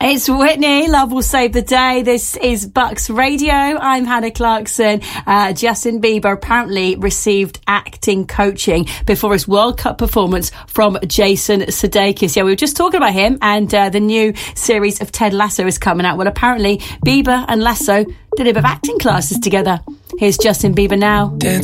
It's Whitney. Love will save the day. This is Bucks Radio. I'm Hannah Clarkson. Justin Bieber apparently received acting coaching before his World Cup performance from Jason Sudeikis. Yeah, we were just talking about him, and the new series of Ted Lasso is coming out. Well, apparently Bieber and Lasso did a bit of acting classes together. Here's Justin Bieber now. Dancing